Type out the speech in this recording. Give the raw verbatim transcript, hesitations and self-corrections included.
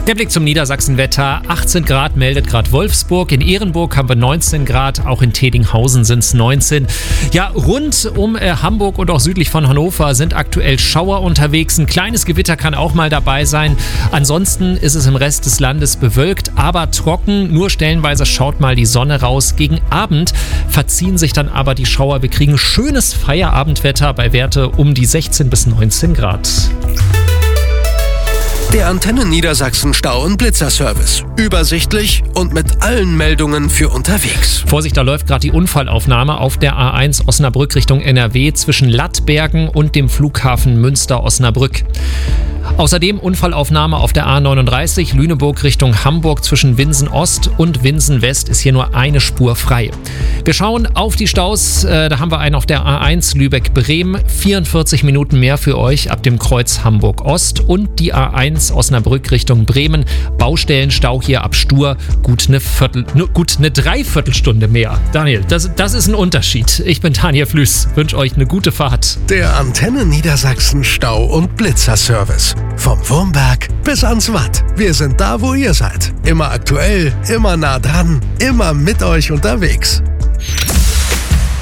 Der Blick zum Niedersachsenwetter. achtzehn Grad meldet gerade Wolfsburg. In Ehrenburg haben wir neunzehn Grad. Auch in Tedinghausen sind es neunzehn. Ja, rund um äh, Hamburg und auch südlich von Hannover sind aktuell Schauer unterwegs. Ein kleines Gewitter kann auch mal dabei sein. Ansonsten ist es im Rest des Landes bewölkt, aber trocken. Nur stellenweise schaut mal die Sonne raus. Gegen Abend verziehen sich dann aber die Schauer. Wir kriegen schönes Feierabendwetter bei Werte um die sechzehn bis neunzehn Grad. Der Antenne Niedersachsen Stau- und Blitzerservice. Übersichtlich und mit allen Meldungen für unterwegs. Vorsicht, da läuft gerade die Unfallaufnahme auf der A eins Osnabrück Richtung N R W zwischen Lattbergen und dem Flughafen Münster-Osnabrück. Außerdem Unfallaufnahme auf der A neununddreißig Lüneburg Richtung Hamburg zwischen Winsen Ost und Winsen West ist hier nur eine Spur frei. Wir schauen auf die Staus, äh, da haben wir einen auf der A eins Lübeck-Bremen, vierundvierzig Minuten mehr für euch ab dem Kreuz Hamburg Ost und die A eins Osnabrück Richtung Bremen, Baustellenstau hier ab Stur, gut eine Viertel, ne, gut eine Dreiviertelstunde mehr. Daniel, das, das ist ein Unterschied. Ich bin Daniel Flüß, wünsche euch eine gute Fahrt. Der Antenne Niedersachsen Stau- und Blitzerservice. Vom Wurmberg bis ans Watt. Wir sind da, wo ihr seid. Immer aktuell, immer nah dran, immer mit euch unterwegs.